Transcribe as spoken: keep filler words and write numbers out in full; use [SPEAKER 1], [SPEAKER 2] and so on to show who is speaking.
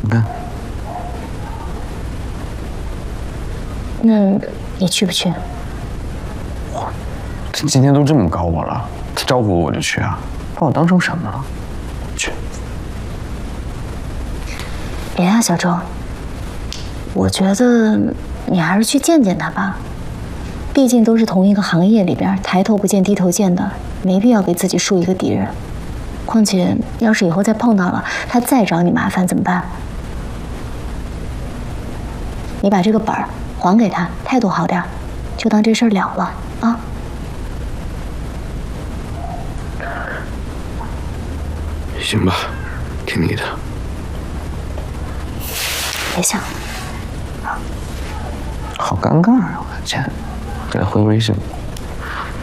[SPEAKER 1] 你看。
[SPEAKER 2] 那你去不去？
[SPEAKER 1] 我，他今天都这么搞我了，他招呼我我就去啊，把我当成什么了？去。
[SPEAKER 2] 别啊，小周，我觉得你还是去见见他吧。毕竟都是同一个行业里边，抬头不见低头见的，没必要给自己树一个敌人。况且，要是以后再碰到了，他再找你麻烦怎么办？你把这个本儿还给他，态度好点，就当这事儿了了啊。
[SPEAKER 1] 行吧，听你的。
[SPEAKER 2] 别想。
[SPEAKER 1] 好尴尬啊！我的天，给他回微信。